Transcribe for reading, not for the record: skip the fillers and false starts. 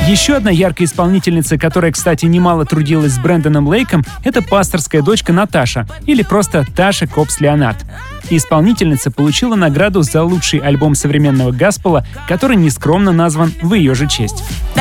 Еще одна яркая исполнительница, которая, кстати, немало трудилась с Брэндоном Лейком, это пасторская дочка Наташа, или просто Таша Копс-Леонард. Исполнительница получила награду за лучший альбом современного гаспела, который нескромно назван в ее же честь.